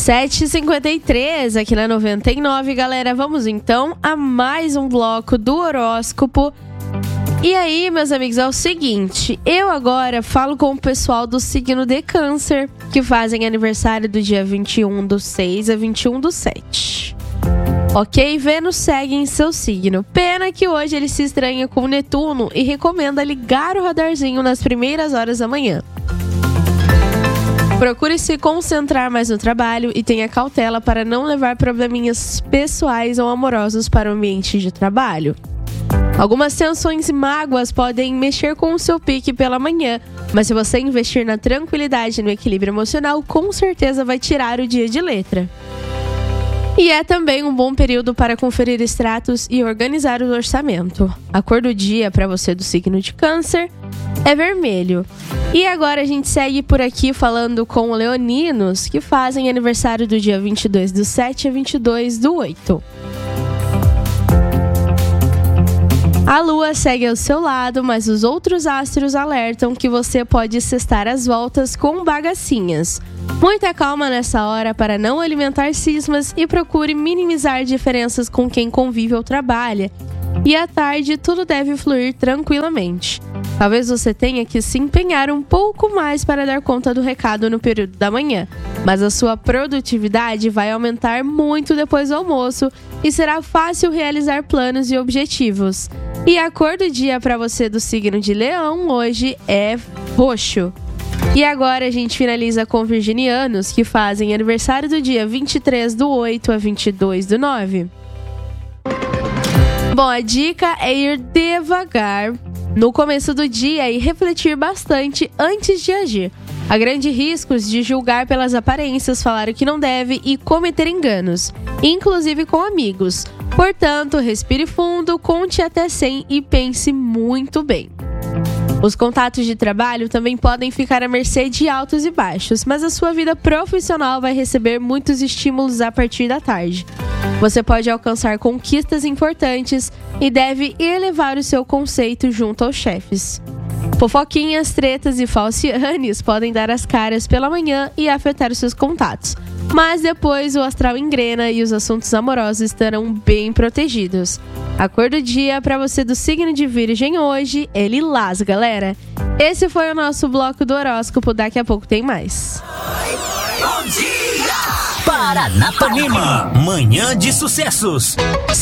7h53 aqui na 99, galera. Vamos então a mais um bloco do horóscopo. E aí, meus amigos, é o seguinte, eu agora falo com o pessoal do signo de Câncer, que fazem aniversário do dia 21/6 a 21/7. Ok? Vênus segue em seu signo. Pena que hoje ele se estranha com Netuno e recomenda ligar o radarzinho nas primeiras horas da manhã. Procure se concentrar mais no trabalho e tenha cautela para não levar probleminhas pessoais ou amorosos para o ambiente de trabalho. Algumas tensões e mágoas podem mexer com o seu pique pela manhã, mas se você investir na tranquilidade e no equilíbrio emocional, com certeza vai tirar o dia de letra. E é também um bom período para conferir extratos e organizar o orçamento. A cor do dia para você do signo de Câncer é vermelho. E agora a gente segue por aqui falando com leoninos que fazem aniversário do dia 22/7 a 22/8. A lua segue ao seu lado, mas os outros astros alertam que você pode cestar as voltas com bagacinhas. Muita calma nessa hora para não alimentar cismas e procure minimizar diferenças com quem convive ou trabalha. E à tarde tudo deve fluir tranquilamente. Talvez você tenha que se empenhar um pouco mais para dar conta do recado no período da manhã, mas a sua produtividade vai aumentar muito depois do almoço e será fácil realizar planos e objetivos. E a cor do dia para você do signo de Leão hoje é roxo. E agora a gente finaliza com virginianos que fazem aniversário do dia 23/8 a 22/9. Bom, a dica é ir devagar no começo do dia e refletir bastante antes de agir. Há grandes riscos de julgar pelas aparências, falar o que não deve e cometer enganos, inclusive com amigos. Portanto, respire fundo, conte até 100 e pense muito bem. Os contatos de trabalho também podem ficar à mercê de altos e baixos, mas a sua vida profissional vai receber muitos estímulos a partir da tarde. Você pode alcançar conquistas importantes e deve elevar o seu conceito junto aos chefes. Fofoquinhas, tretas e falcianes podem dar as caras pela manhã e afetar os seus contatos. Mas depois o astral engrena e os assuntos amorosos estarão bem protegidos. A cor do dia para você do signo de Virgem hoje é lilás, galera. Esse foi o nosso bloco do horóscopo. Daqui a pouco tem mais. Bom dia! Paranapanema, manhã de sucessos.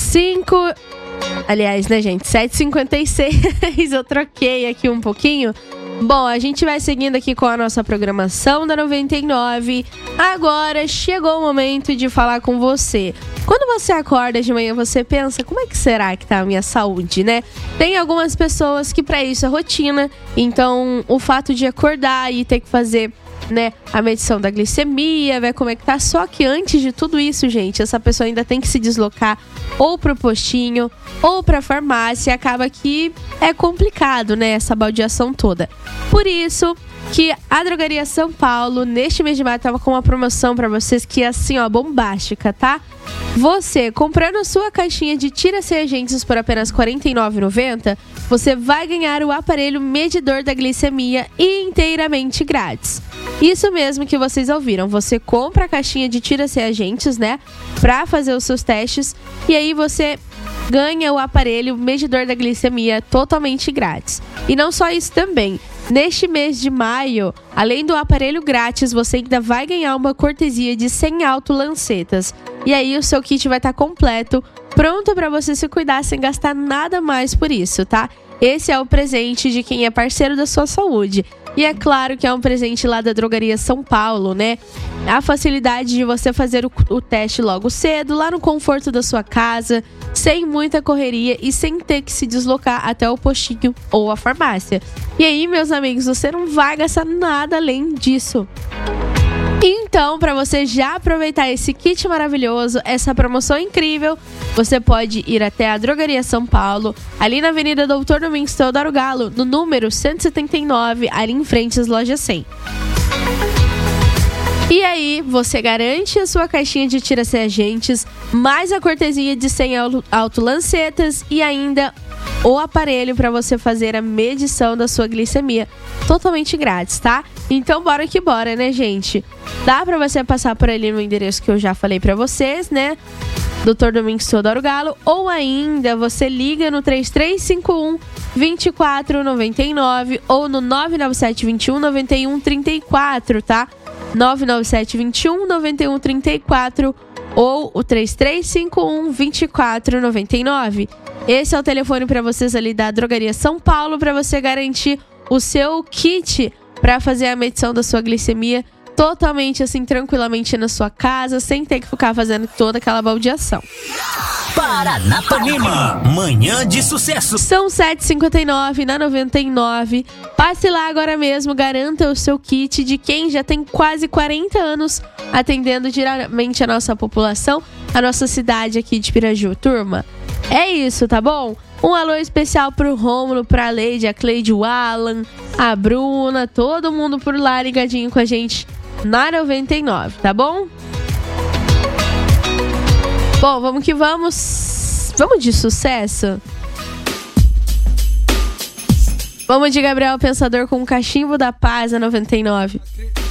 7h56, eu troquei aqui um pouquinho. Bom, a gente vai seguindo aqui com a nossa programação da 99. Agora chegou o momento de falar com você. Quando você acorda de manhã, você pensa, como é que será que tá a minha saúde, né? Tem algumas pessoas que pra isso é rotina, então o fato de acordar e ter que fazer, né, a medição da glicemia, ver como é que tá. Só que antes de tudo isso, gente, essa pessoa ainda tem que se deslocar ou pro postinho ou pra farmácia. Acaba que é complicado, né, essa baldeação toda. Por isso que a Drogaria São Paulo, neste mês de maio, tava com uma promoção pra vocês que é assim, ó, bombástica, tá? Você, comprando a sua caixinha de tiras reagentes por apenas R$ 49,90, você vai ganhar o aparelho medidor da glicemia inteiramente grátis. Isso mesmo que vocês ouviram, você compra a caixinha de tiras reagentes, né, pra fazer os seus testes, e aí você ganha o aparelho medidor da glicemia totalmente grátis. E não só isso também, neste mês de maio, além do aparelho grátis, você ainda vai ganhar uma cortesia de 100 autolancetas. E aí o seu kit vai estar completo, pronto para você se cuidar sem gastar nada mais por isso, tá? Esse é o presente de quem é parceiro da sua saúde. E é claro que é um presente lá da Drogaria São Paulo, né? A facilidade de você fazer o teste logo cedo, lá no conforto da sua casa, sem muita correria e sem ter que se deslocar até o postinho ou a farmácia. E aí, meus amigos, você não vai gastar nada além disso. Então, para você já aproveitar esse kit maravilhoso, essa promoção incrível, você pode ir até a Drogaria São Paulo, ali na Avenida Doutor Domingos Teodoro Galo, no número 179, ali em frente às lojas 100. E aí, você garante a sua caixinha de tiras reagentes, mais a cortesia de 100 autolancetas e ainda o aparelho para você fazer a medição da sua glicemia totalmente grátis, tá? Então bora que bora, né, gente? Dá pra você passar por ali no endereço que eu já falei pra vocês, né? Dr. Domingos Teodoro Galo, ou ainda você liga no 3351-2499 ou no 997-21-9134, tá? 997-21-9134 ou o 3351-2499. Esse é o telefone para vocês ali da Drogaria São Paulo, para você garantir o seu kit para fazer a medição da sua glicemia totalmente assim, tranquilamente na sua casa, sem ter que ficar fazendo toda aquela baldeação. Paranapanema, manhã de sucesso. São 7h59 na 99. Passe lá agora mesmo, garanta o seu kit de quem já tem quase 40 anos atendendo diretamente a nossa população, a nossa cidade aqui de Piraju. Turma, é isso, tá bom? Um alô especial pro Rômulo, pra Leide, a Cleide, o Alan, a Bruna, todo mundo por lá ligadinho com a gente na 99, tá bom? Bom, vamos que vamos. Vamos de sucesso? Vamos de Gabriel Pensador com o Cachimbo da Paz, a 99.